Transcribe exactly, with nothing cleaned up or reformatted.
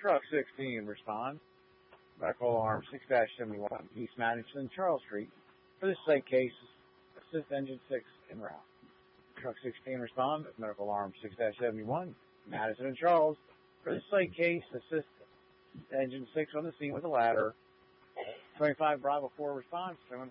Truck sixteen responds. Medical alarm six seventy-one East Madison, Charles Street. For this site case, assist engine six en route. Truck sixteen responds. Medical alarm six seventy-one Madison and Charles. For this site case, assist engine six on the scene with a ladder. twenty-five Bravo four response.